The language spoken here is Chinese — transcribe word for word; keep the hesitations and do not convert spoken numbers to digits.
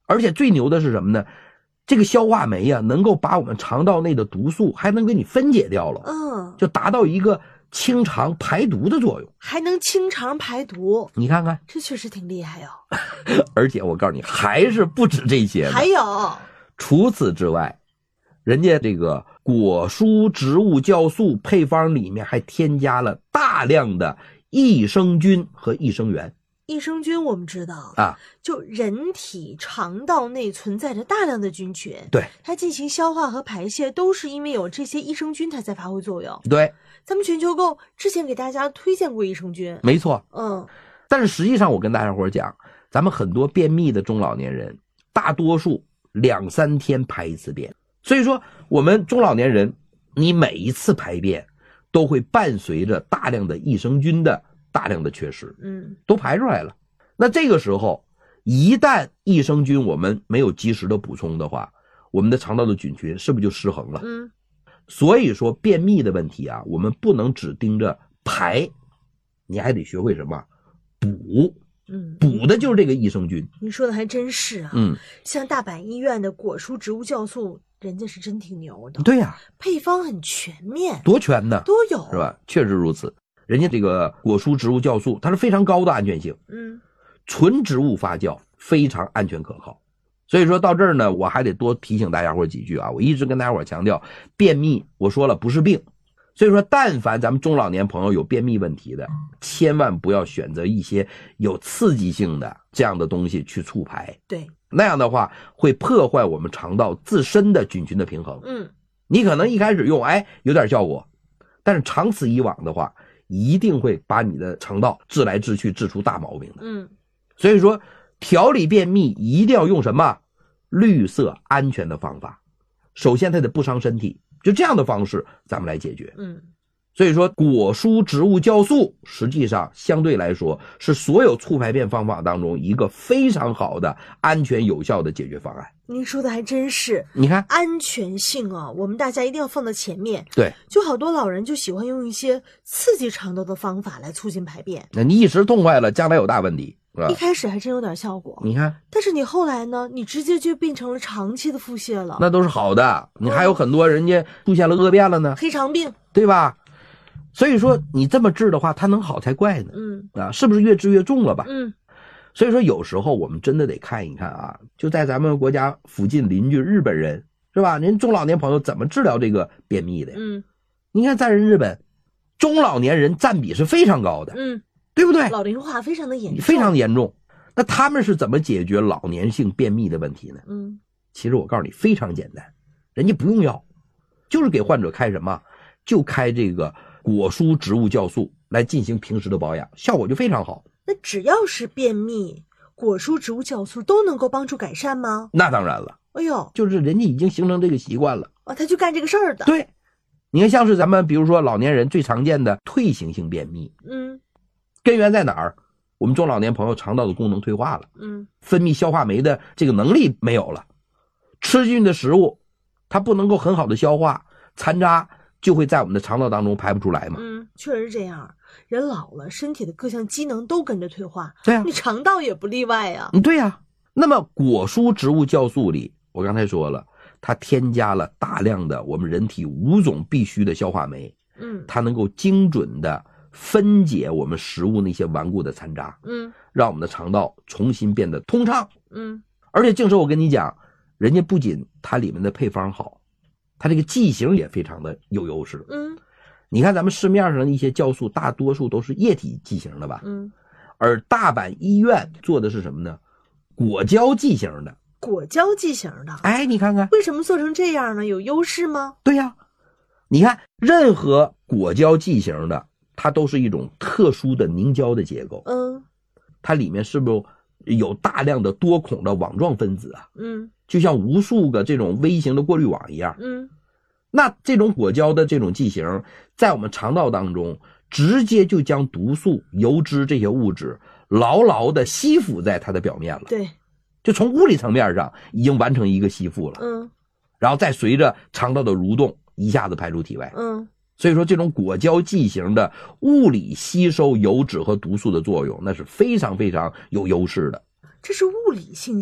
而且最牛的是什么呢？这个消化酶啊，能够把我们肠道内的毒素还能给你分解掉了， 嗯， 就达到一个清肠排毒的作用， 还能清肠排毒。 你看看， 这确实挺厉害哦。 而且我告诉你，还是不止这些呢， 还有， 除此之外，人家这个果蔬植物酵素配方里面还添加了大量的益生菌和益生元。 益生菌我们知道啊， 就人体肠道内存在着大量的菌群， 对， 它进行消化和排泄都是因为有这些益生菌它在发挥作用。 对， 咱们全球购之前给大家推荐过益生菌， 没错， 嗯， 但是实际上我跟大家伙讲，咱们很多便秘的中老年人，大多数两三天排一次便，所以说我们中老年人，你每一次排便都会伴随着大量的益生菌的大量的缺失， 嗯， 都排出来了。那这个时候，一旦益生菌我们没有及时的补充的话，我们的肠道的菌群是不是就失衡了？ 嗯， 所以说便秘的问题啊，我们不能只盯着排，你还得学会什么补。 嗯， 补的就是这个益生菌。 你说的还真是啊。 嗯， 像大阪医院的果蔬植物酵素，人家是真挺牛的。 对呀、啊， 配方很全面， 多全呢， 都有， 是吧？确实如此。人家这个果蔬植物酵素，它是非常高的安全性。 嗯， 纯植物发酵非常安全可靠。所以说到这儿呢，我还得多提醒大家伙几句啊。我一直跟大家伙强调，便秘我说了不是病。所以说但凡咱们中老年朋友有便秘问题的，千万不要选择一些有刺激性的这样的东西去促排， 对， 那样的话会破坏我们肠道自身的菌群的平衡。 嗯， 你可能一开始用哎有点效果，但是长此以往的话，一定会把你的肠道治来治去治出大毛病的。 嗯， 所以说调理便秘一定要用什么绿色安全的方法，首先它得不伤身体，就这样的方式咱们来解决。 嗯， 所以说果蔬植物酵素实际上相对来说是所有促排便方法当中一个非常好的安全有效的解决方案。 您说的还真是， 你看安全性啊，我们大家一定要放在前面。 对， 就好多老人就喜欢用一些刺激肠道的方法来促进排便， 那你一时痛快了，将来有大问题，是吧？ 一开始还真有点效果， 你看， 但是你后来呢，你直接就变成了长期的腹泻了， 那都是好的，你还有很多人家出现了恶变了呢， 黑肠病， 对吧？所以说你这么治的话，它能好才怪呢。 嗯啊，是不是越治越重了吧？ 嗯， 所以说有时候我们真的得看一看啊，就在咱们国家附近邻居日本人，是吧？人中老年朋友怎么治疗这个便秘的呀？ 嗯， 你看在人日本，中老年人占比是非常高的， 嗯， 对不对？ 老龄化非常的严重， 非常严重。那他们是怎么解决老年性便秘的问题呢？ 嗯， 其实我告诉你非常简单，人家不用药，就是给患者开什么，就开这个果蔬植物酵素来进行平时的保养，效果就非常好。 那只要是便秘，果蔬植物酵素都能够帮助改善吗？ 那当然了， 哎呦， 就是人家已经形成这个习惯了。 哦，他就干这个事儿的。 对，你看像是咱们比如说老年人最常见的退行性便秘， 嗯根源在哪儿？我们中老年朋友肠道的功能退化了， 嗯， 分泌消化酶的这个能力没有了，吃进去的食物它不能够很好的消化，残渣就会在我们的肠道当中排不出来嘛。 嗯，确实是这样。人老了，身体的各项机能都跟着退化， 对啊， 你肠道也不例外啊。 嗯，对呀、啊。那么果蔬植物酵素里，我刚才说了，它添加了大量的我们人体五种必需的消化酶， 嗯， 它能够精准的分解我们食物那些顽固的残渣， 嗯， 让我们的肠道重新变得通畅。 嗯， 而且净说我跟你讲，人家不仅它里面的配方好，它这个剂型也非常的有优势。 嗯， 你看咱们市面上的一些酵素大多数都是液体剂型的吧， 嗯， 而大阪医院做的是什么呢？果胶剂型的。 果胶剂型的。 哎，你看看为什么做成这样呢？有优势吗？ 对呀、啊，你看任何果胶剂型的，它都是一种特殊的凝胶的结构。 嗯， 它里面是不是有大量的多孔的网状分子啊？ 嗯， 就像无数个这种微型的过滤网一样。 嗯， 那这种果胶的这种剂型在我们肠道当中直接就将毒素、油脂这些物质牢牢的吸附在它的表面了。 对， 就从物理层面上已经完成一个吸附了。 嗯， 然后再随着肠道的蠕动一下子排出体外。 嗯， 所以说这种果胶剂型的物理吸收油脂和毒素的作用，那是非常非常有优势的。 这是物理性